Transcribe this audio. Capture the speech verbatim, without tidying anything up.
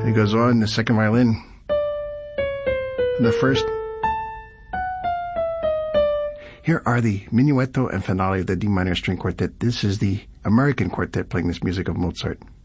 It goes on, the second violin. The first. Here are the Minuetto and Finale of the D minor string quartet. This is the American quartet playing this music of Mozart.